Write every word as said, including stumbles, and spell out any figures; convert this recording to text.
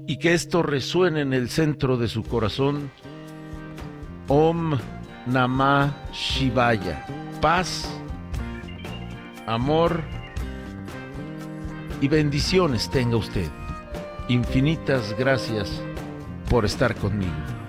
y que esto resuene en el centro de su corazón. Om Namah Shivaya. Paz, amor y bendiciones tenga usted. Infinitas gracias por estar conmigo.